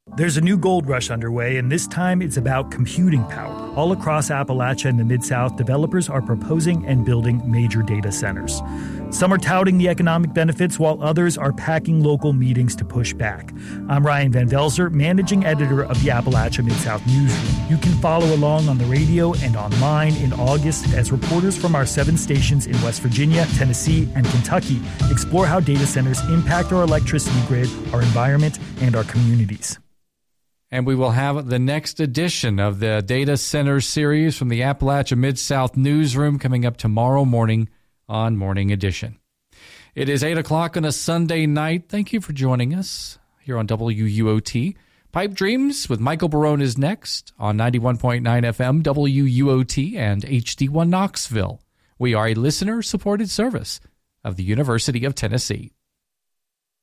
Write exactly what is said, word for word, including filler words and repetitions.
There's a new gold rush underway, and this time it's about computing power. All across Appalachia and the Mid-South, developers are proposing and building major data centers. Some are touting the economic benefits, while others are packing local meetings to push back. I'm Ryan Van Velzer, managing editor of the Appalachia Mid-South Newsroom. You can follow along on the radio and online in August as reporters from our seven stations in West Virginia, Tennessee, and Kentucky explore how data centers impact our electricity grid, our environment, and our communities. And we will have the next edition of the Data Center series from the Appalachia Mid-South Newsroom coming up tomorrow morning on Morning Edition. It is eight o'clock on a Sunday night. Thank you for joining us here on W U O T. Pipe Dreams with Michael Barone is next on ninety-one point nine F M, W U O T, and H D one Knoxville. We are a listener-supported service of the University of Tennessee.